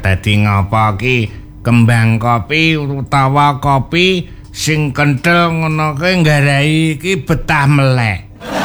dadi ngapa ki kembang kopi utawa kopi sing kenthel ngono kuwi nggarai iki betah melek.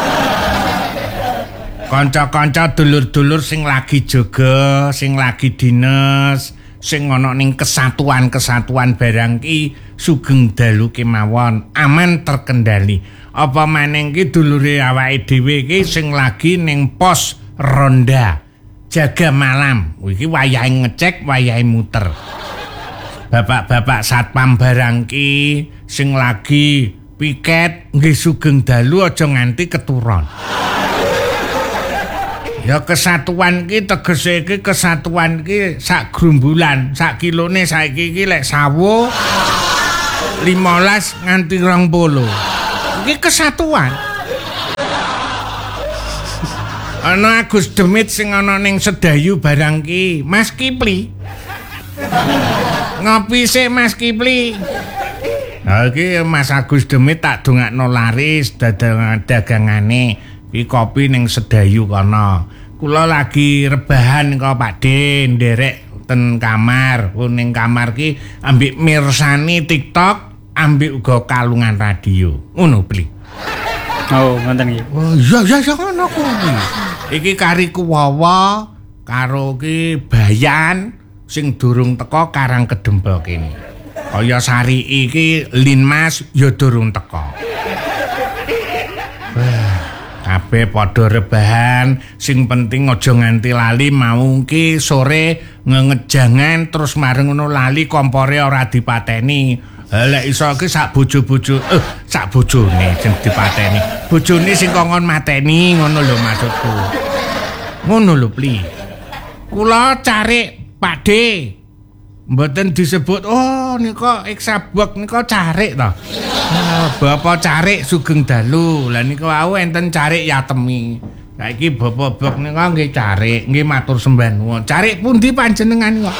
Kanca-kanca dulur-dulur sing lagi jaga, sing lagi dinas, sing ana ning kesatuan-kesatuan barang ki sugeng dalu kemawon, aman terkendali. Apa maning ki dulure awake dhewe ki sing lagi ning pos ronda jaga malam. Iki wayahe ngecek, wayahe muter. Bapak-bapak satpam barang ki sing lagi piket nggih sugeng dalu aja nganti keturon. Ya kesatuan ki tegese iki kesatuan ki sak grumbulan, sak kilone saiki iki lek sawo 15 nganti 20. Iki kesatuan. Ana Agus Demit sing ana ning Sedayu barang ki, Mas Kipli. Ngopi sik Mas Kipli. Ha iki Mas Agus Demit tak dongakno laris dagangane. Iki kopi ning Sedayu kono. Kula lagi rebahan kok Pakde nderek ten kamar. Ning kamar ki ambek mirsani TikTok, ambek uga kalungan radio. Ngono Bli. Oh, ngoten iki. Oh, iya ngono kuwi. Iki kariku Wawa karo ki Bayan sing durung teko Karang Kedempel kene. Kaya Sari iki Linmas ya durung teko. Kabeh padha rebahan, sing penting aja nganti lali mau ki sore ngejangan terus mareng ngono lali kompore ora dipateni. Lek iso ki sak bojo-bojo, sak bojone sing dipateni. Bojone sing kongkon mateni ngono lho maksudku. Ngono lho Pli. Kula carik Pakde. Mboten disebut oh nika eksabok nika carik to. Bapak carik sugeng dalu. Lah nika wau enten carik Yatemi. Saiki bapak-bapak nika nggih carik, nggih matur sembah nuwun. Carik pundi panjenengan kok?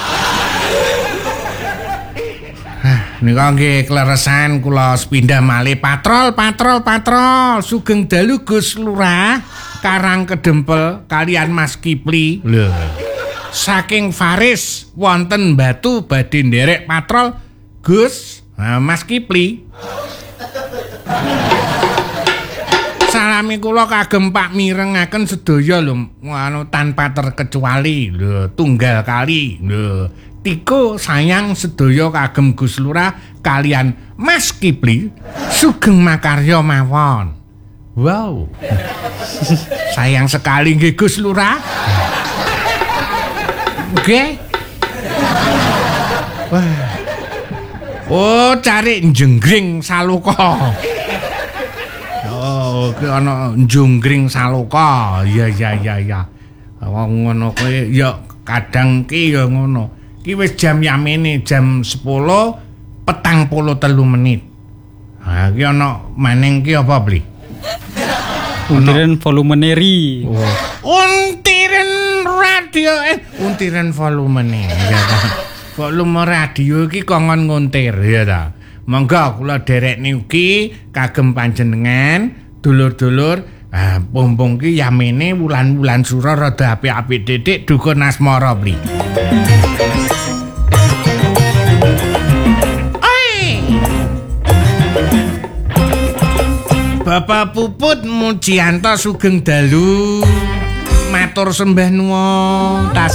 Nika nggih kleresan kula sepindah malih patrol. Sugeng dalu Gus Lurah Karang Kedempel kalian Mas Kipli. Lho. Saking Faris wonten Batu badhe nderek patrol Gus Mas Kipli. Salami kula kagem Pak mirengaken sedaya lho anu tanpa terkecuali lho tunggal kali lho Tiko sayang sedaya kagem Gus Lurah kalian Mas Kipli sugeng makarya mawon. Wow. Sayang sekali nggih Gus Lurah. Oke. Wah. Oh, cari jenggring saloka. Oh, ki ana jenggring saloka. Iya. Wong ngono kuwi ya kadang ki ya ngono. Ki wis jam yamene jam 10:43 menit. Ha ki ana maning ki apa Bli? Untiren volumene ri. Oh. Untiren radio untiren volumene ya ta. Volume radio iki kongkon nguntir ya ta. Monggo kula derekne ugi kagem panjenengan dulur-dulur pompong ki yamene wulan-wulan sura rada apik-apik titik dukun asmara Bli. Bapak Puput Mujianto sugeng dalu. Matur sembah nuwun, tasih